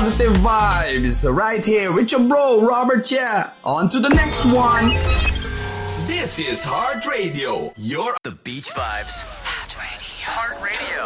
positive vibes right here with your bro Robert Chia. On to the next one. This is Heart Radio, your The Beach Vibes. Heart Radio. Heart Radio.